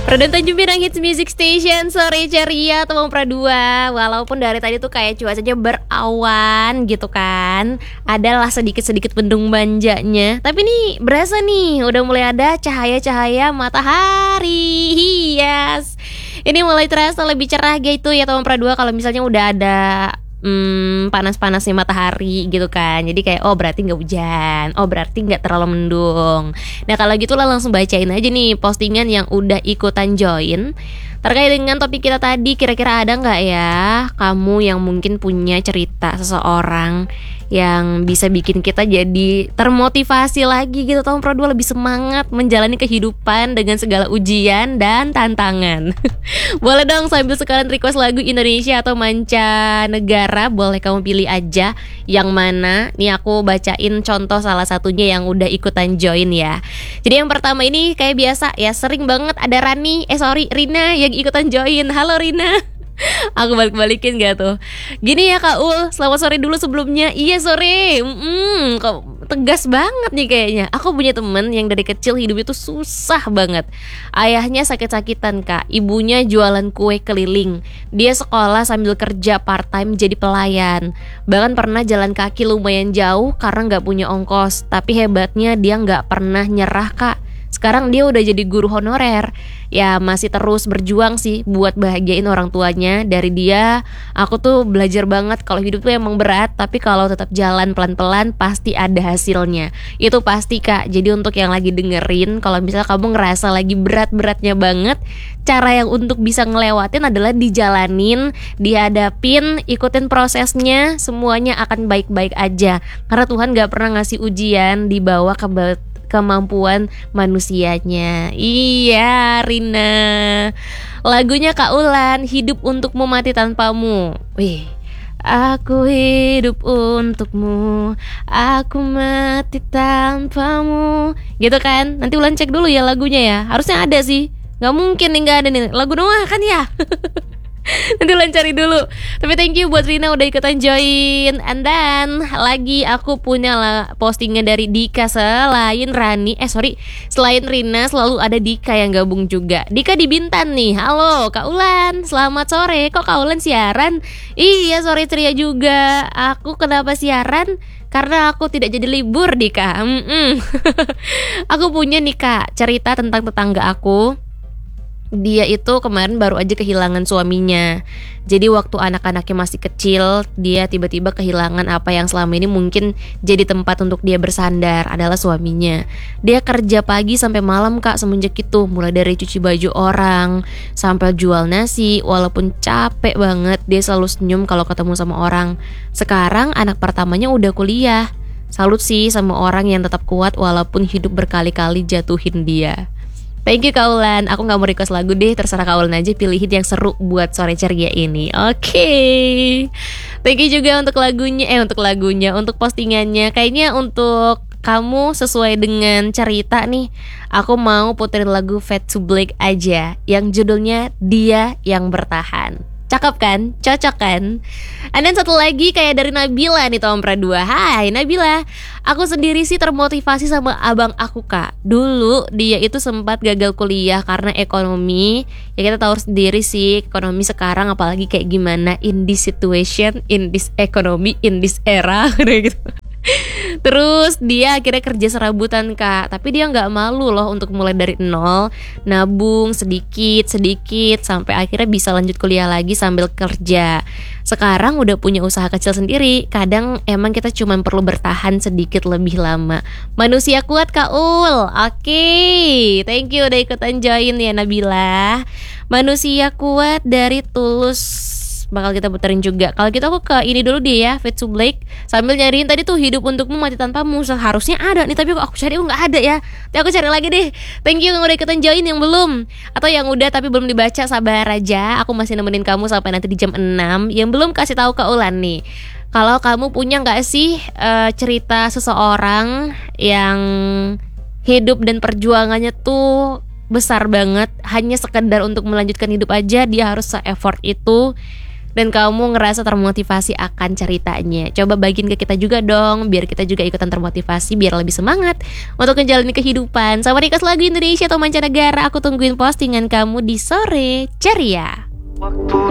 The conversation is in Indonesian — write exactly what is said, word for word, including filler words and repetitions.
Produk Tanjung Pinang Hits Music Station, sore ceria teman Pradua. Walaupun dari tadi tuh kayak cuacanya berawan gitu kan, adalah sedikit-sedikit mendung banjanya, tapi nih berasa nih udah mulai ada cahaya-cahaya matahari. Yes, ini mulai terasa lebih cerah gitu ya teman Pradua. Kalau misalnya udah ada Hmm, panas-panasnya matahari gitu kan. Jadi kayak oh berarti gak hujan, oh berarti gak terlalu mendung. Nah kalau gitu lah langsung bacain aja nih postingan yang udah ikutan join terkait dengan topik kita tadi. Kira-kira ada gak ya kamu yang mungkin punya cerita seseorang yang bisa bikin kita jadi termotivasi lagi gitu, tahun Pro dua lebih semangat menjalani kehidupan dengan segala ujian dan tantangan. Boleh dong sambil sekalian request lagu Indonesia atau mancanegara, boleh kamu pilih aja yang mana. Nih aku bacain contoh salah satunya yang udah ikutan join ya. Jadi yang pertama ini kayak biasa ya, sering banget ada Rani, eh sorry Rina yang ikutan join. Halo Rina. Aku balik-balikin gak tuh? Gini ya Kak Ul, selamat sore dulu sebelumnya. Iya sore, mm, kok tegas banget nih kayaknya. Aku punya temen yang dari kecil hidup itu susah banget. Ayahnya sakit-sakitan Kak, ibunya jualan kue keliling, dia sekolah sambil kerja part time jadi pelayan. Bahkan pernah jalan kaki lumayan jauh karena gak punya ongkos. Tapi hebatnya dia gak pernah nyerah Kak. Sekarang dia udah jadi guru honorer. Ya masih terus berjuang sih buat bahagiain orang tuanya. Dari dia aku tuh belajar banget kalau hidup tuh emang berat, tapi kalau tetap jalan pelan-pelan pasti ada hasilnya. Itu pasti Kak. Jadi untuk yang lagi dengerin, kalau misalnya kamu ngerasa lagi berat-beratnya banget, cara yang untuk bisa ngelewatin adalah dijalanin, dihadapin, ikutin prosesnya. Semuanya akan baik-baik aja. Karena Tuhan gak pernah ngasih ujian di bawah keba- kemampuan manusianya. Iya Rina. Lagunya Kak Ulan, Hidup Untukmu Mati Tanpamu. Wih, aku hidup untukmu, aku mati tanpamu. Gitu kan. Nanti Ulan cek dulu ya lagunya ya. Harusnya ada sih. Gak mungkin nih gak ada nih lagu Noah kan ya. Nanti Ulan cari dulu. Tapi thank you buat Rina udah ikutan join. And then lagi aku punya lah postingan dari Dika. Selain Rani, eh sorry Selain Rina selalu ada Dika yang gabung juga. Dika di Bintan nih. Halo Kak Ulan, selamat sore. Kok Kak Ulan siaran? Iya sore ceria juga. Aku kenapa siaran? Karena aku tidak jadi libur Dika. Aku punya nih Kak cerita tentang tetangga aku. Dia itu kemarin baru aja kehilangan suaminya. Jadi waktu anak-anaknya masih kecil, dia tiba-tiba kehilangan apa yang selama ini mungkin jadi tempat untuk dia bersandar, adalah suaminya. Dia kerja pagi sampai malam Kak semenjak itu. Mulai dari cuci baju orang sampai jual nasi. Walaupun capek banget, dia selalu senyum kalau ketemu sama orang. Sekarang anak pertamanya udah kuliah. Salut sih sama orang yang tetap kuat walaupun hidup berkali-kali jatuhin dia. Thank you Kak Ulan. Aku gak mau request lagu deh, terserah Kak Ulan aja pilih hit yang seru buat sore ceria ini. Oke okay. Thank you juga untuk lagunya. Eh untuk lagunya Untuk postingannya. Kayaknya untuk kamu sesuai dengan cerita nih, aku mau puterin lagu Fade to Black aja, yang judulnya Dia Yang Bertahan. Cakep kan? Cocok kan? And then satu lagi kayak dari Nabila nih Tom Pradua. Hai Nabila, aku sendiri sih termotivasi sama abang aku Kak. Dulu dia itu sempat gagal kuliah karena ekonomi. Ya kita tahu sendiri sih ekonomi sekarang apalagi kayak gimana. In this situation, in this economy, in this era gitu. Terus dia akhirnya kerja serabutan Kak. Tapi dia gak malu loh untuk mulai dari nol, nabung sedikit-sedikit sampai akhirnya bisa lanjut kuliah lagi sambil kerja. Sekarang udah punya usaha kecil sendiri. Kadang emang kita cuma perlu bertahan sedikit lebih lama. Manusia kuat Kak Ul. Oke okay. Thank you udah ikutan join ya Nabila. Manusia Kuat dari Tulus bakal kita puterin juga. Kalau gitu aku ke ini dulu deh ya, Fade to Black. Sambil nyariin tadi tuh Hidup Untukmu Mati Tanpamu. Seharusnya ada nih, tapi aku cari oh gak ada ya. Tapi aku cari lagi deh. Thank you yang udah ikutan join, yang belum atau yang udah tapi belum dibaca, sabar aja. Aku masih nemenin kamu sampai nanti di jam enam. Yang belum kasih tahu ke Ulan nih, kalau kamu punya gak sih uh, cerita seseorang yang hidup dan perjuangannya tuh besar banget, hanya sekedar untuk melanjutkan hidup aja dia harus se-effort itu dan kamu ngerasa termotivasi akan ceritanya. Coba bagiin ke kita juga dong, biar kita juga ikutan termotivasi, biar lebih semangat untuk menjalani kehidupan. Sama request lagu Indonesia atau mancanegara, aku tungguin postingan kamu di Sore Ceria.